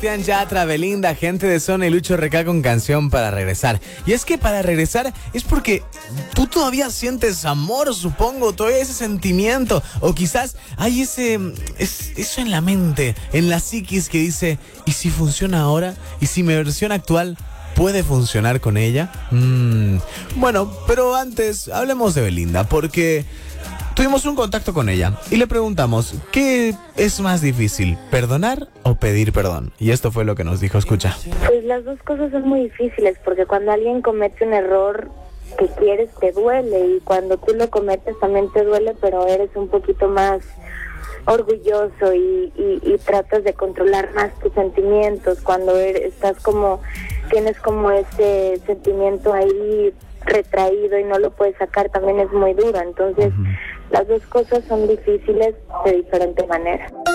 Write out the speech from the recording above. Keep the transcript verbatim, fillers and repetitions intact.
Sebastián Yatra, Belinda, gente de Zona y Lucho Recal con canción para regresar. Y es que para regresar es porque tú todavía sientes amor, supongo, todavía ese sentimiento. O quizás hay ese es, eso en la mente, en la psiquis que dice, ¿y si funciona ahora? ¿Y si mi versión actual puede funcionar con ella? Mm, bueno, pero antes hablemos de Belinda, porque tuvimos un contacto con ella y le preguntamos, ¿qué es más difícil, perdonar o pedir perdón? Y esto fue lo que nos dijo, escucha. Pues las dos cosas son muy difíciles, porque cuando alguien comete un error que quieres te duele, y cuando tú lo cometes también te duele, pero eres un poquito más orgulloso y, y, y tratas de controlar más tus sentimientos. Cuando eres, estás como, tienes como ese sentimiento ahí retraído y no lo puedes sacar, también es muy duro. Entonces, uh-huh. Las dos cosas son difíciles de diferente manera.